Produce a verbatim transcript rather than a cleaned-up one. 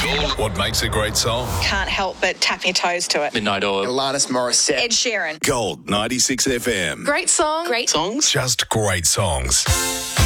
What makes a great song? Can't help but tap your toes to it. Midnight Oil. Alanis Morissette. Ed Sheeran. Gold ninety-six F M. Great song. Great Songs. Just great songs.